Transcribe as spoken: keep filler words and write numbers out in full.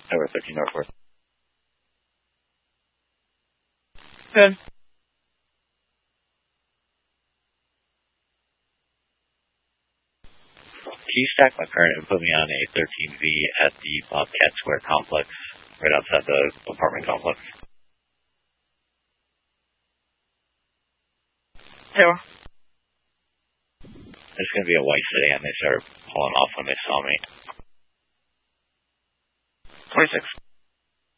Tower thirteen Northwest. Good. Can you stack my current and put me on a thirteen V at the Bobcat Square complex, right outside the apartment complex? Sure. There's going to be a white sedan. They started pulling off when they saw me. twenty-six.